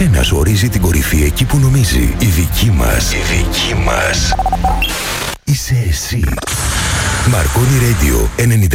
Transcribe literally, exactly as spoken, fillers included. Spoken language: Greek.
καθένας ορίζει την κορυφή εκεί που νομίζει. Η δική μας. Η δική μας. Είσαι εσύ. Marconi Radio ενενήντα